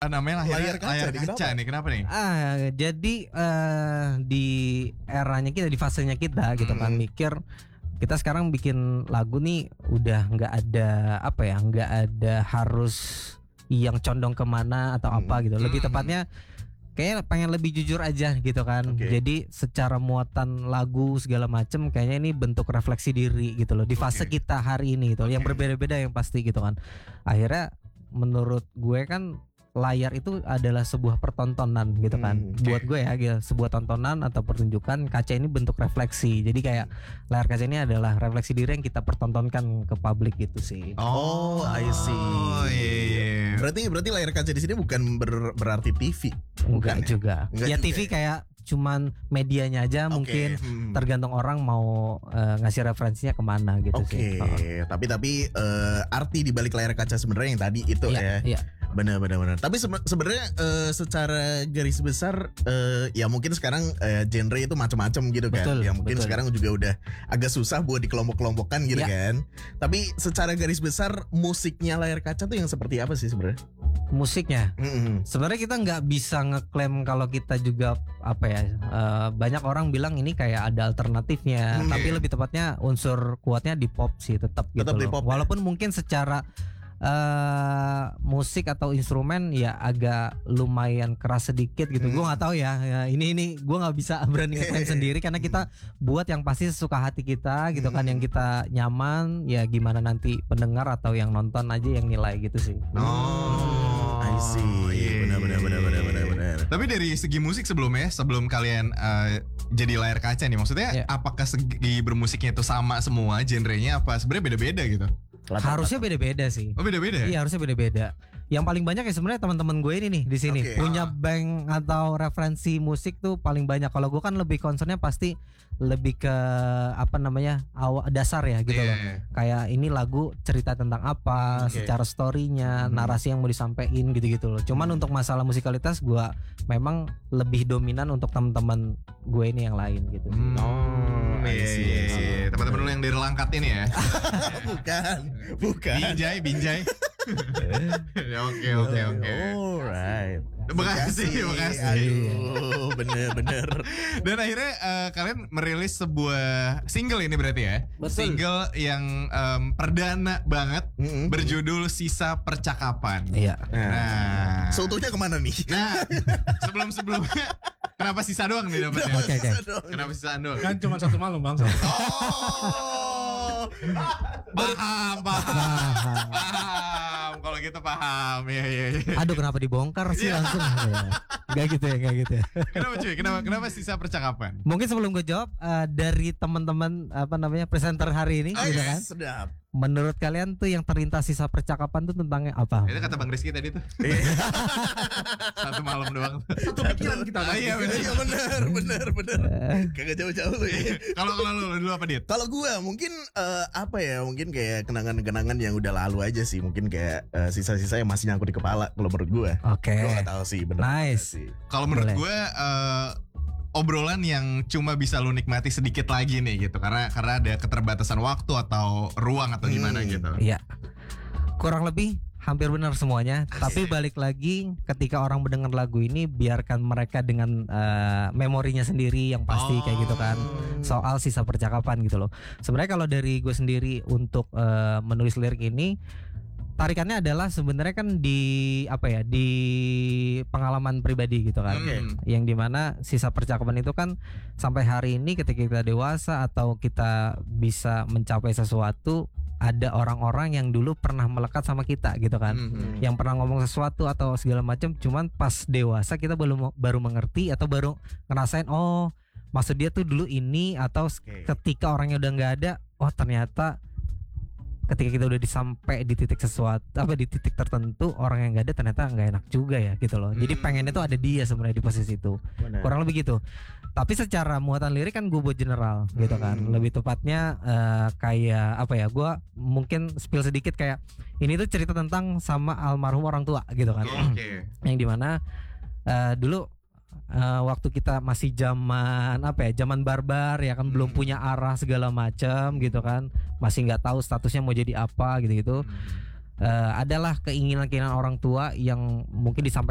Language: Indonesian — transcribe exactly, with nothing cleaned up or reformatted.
uh, namanya layar kaca, layar nih, kaca kenapa? nih. Kenapa nih? Ah, jadi uh, di eranya kita, di fasenya kita gitu kan, Hmm. mikir kita sekarang bikin lagu nih udah nggak ada apa ya, nggak ada harus yang condong kemana atau Hmm. apa gitu. Lebih Hmm. tepatnya kayaknya pengen lebih jujur aja gitu kan. Oke. Jadi secara muatan lagu segala macem kayaknya ini bentuk refleksi diri gitu loh di fase Oke. kita hari ini gitu. Yang Oke. berbeda-beda yang pasti gitu kan. Akhirnya menurut gue kan layar itu adalah sebuah pertontonan gitu kan. Hmm, oke. Buat gue ya gitu, sebuah tontonan atau pertunjukan. Kaca ini bentuk refleksi. Jadi kayak layar kaca ini adalah refleksi diri yang kita pertontonkan ke publik gitu sih. Oh, I see. Oh, iya, iya. Berarti berarti layar kaca di sini bukan ber- berarti T V. Enggak Bukan ya? juga. Enggak ya juga T V ya? kayak cuman medianya aja Oke, mungkin hmm. tergantung orang mau uh, ngasih referensinya kemana gitu Oke, sih. Oh. tapi tapi eh, arti di balik layar kaca sebenarnya yang tadi itu Iya, ya. iya. Benar benar benar. Tapi sebe- sebenarnya eh, secara garis besar eh, ya mungkin sekarang eh, genre itu macam-macam gitu kan. Betul, Yang mungkin betul. sekarang juga udah agak susah buat dikelompok-kelompokkan gitu Ya. kan. Tapi secara garis besar musiknya layar kaca tuh yang seperti apa sih sebenarnya? Musiknya Mm-mm. sebenarnya kita nggak bisa ngeklaim kalau kita juga apa ya, uh, banyak orang bilang ini kayak ada alternatifnya, Hmm. tapi lebih tepatnya unsur kuatnya di pop sih tetap gitu Tetap di loh. pop ya? Walaupun mungkin secara uh, musik atau instrumen ya agak lumayan keras sedikit gitu. Hmm. Gue nggak tahu ya, ya ini ini gue nggak bisa berani ngeklaim sendiri karena kita buat yang pasti sesuka hati kita gitu kan, Hmm. yang kita nyaman. Ya gimana nanti pendengar atau yang nonton aja yang nilai gitu sih. Oh, I see. iya, Benar, benar, iya, benar, iya, benar, iya. benar, benar. Tapi dari segi musik sebelumnya, sebelum kalian eh, jadi layar kaca nih, maksudnya Iya. apakah segi bermusiknya itu sama semua genrenya apa sebenarnya beda-beda gitu? Latar- Harusnya beda-beda sih. Oh beda-beda ya? Iya, harusnya beda-beda. Yang paling banyak ya sebenarnya teman-teman gue ini nih di sini Oke. punya Ah. bank atau referensi musik tuh paling banyak. Kalau gue kan lebih concernnya pasti lebih ke apa namanya awal dasar ya gitu Iya. loh. Kayak ini lagu cerita tentang apa, Oke. secara storynya, Hmm. narasi yang mau disampaikan gitu-gitu loh. Cuman untuk masalah musikalitas gue memang lebih dominan untuk teman-teman gue ini yang lain gitu. sih. Hmm, Oh, I iya, see, iya, I see. iya. Teman-teman lu yang dari Langkat ini ya? bukan, bukan. Binjai, Binjai. Ya, Oke, oke, oke. Alright. Makasih, makasih. Aduh, bener-bener. Dan akhirnya eh, kalian merilis sebuah single ini berarti ya? Betul. Single yang em, perdana banget, Mm-mm. berjudul Sisa Percakapan. Iya. Nah, Seutuhnya kemana nih? nah sebelum-sebelumnya kenapa sisa doang nih dapetnya? Oke, oke. Kenapa sisaan doang? Kan cuma satu malam bang. Oh, Paham, paham, paham. Kalau gitu paham, ya, ya, ya. Aduh, kenapa dibongkar sih langsung? Ya. Gak gitu ya, gak gitu ya. Kenapa cuy? Kenapa, kenapa sisa percakapan? Mungkin sebelum gue jawab, eh, dari teman-teman apa namanya presenter hari ini, oh, gitu yes, kan? sedap. Menurut kalian tuh yang terlintas sisa percakapan tuh tentang apa? Itu kata Bang Rizky tadi tuh. Satu malam doang. Satu pikiran kita. Ah, iya, bener. Iya bener, bener, bener. Kagak jauh-jauh lu ya. Kalau kalau lu, lu dulu apa Dit? Kalau gue mungkin eh, apa ya, mungkin kayak kenangan-kenangan yang udah lalu aja sih, mungkin kayak eh, sisa-sisa yang masih nyangkut di kepala kalau menurut gue. Oke. Gue gak tahu sih, bener Nice. sih. Kalau menurut Boleh. gue eh, obrolan yang cuma bisa lu nikmati sedikit lagi nih gitu, karena karena ada keterbatasan waktu atau ruang atau gimana Hmm. gitu. Iya. Kurang lebih hampir benar semuanya. Tapi balik lagi, ketika orang mendengar lagu ini, biarkan mereka dengan eh, memorinya sendiri yang pasti Oh. kayak gitu kan. Soal sisa percakapan gitu loh. Sebenarnya kalau dari gue sendiri untuk eh, menulis lirik ini, tarikannya adalah sebenarnya kan di apa ya, di pengalaman pribadi gitu kan. Oke. Hmm. Yang dimana sisa percakapan itu kan sampai hari ini ketika kita dewasa atau kita bisa mencapai sesuatu, ada orang-orang yang dulu pernah melekat sama kita gitu kan. Hmm. Yang pernah ngomong sesuatu atau segala macam, cuman pas dewasa kita baru baru mengerti atau baru ngerasain, oh maksud dia tuh dulu ini, atau Oke. ketika orangnya udah nggak ada, oh ternyata ketika kita udah disampai di titik sesuatu apa di titik tertentu, orang yang nggak ada ternyata nggak enak juga ya gitu loh. Jadi Hmm. pengennya tuh ada dia sebenarnya di posisi itu, Bener. kurang lebih gitu. Tapi secara muatan lirik kan gue buat general gitu kan. Hmm. Lebih tepatnya eh, kayak apa ya, gue mungkin spill sedikit kayak ini tuh cerita tentang sama almarhum orang tua gitu kan. Oke. Yang dimana eh, dulu eh, waktu kita masih zaman apa ya, zaman barbar ya kan, belum Hmm. punya arah segala macam gitu kan, masih nggak tahu statusnya mau jadi apa gitu gitu. Hmm. Eh, adalah keinginan-keinginan orang tua yang mungkin disampaikan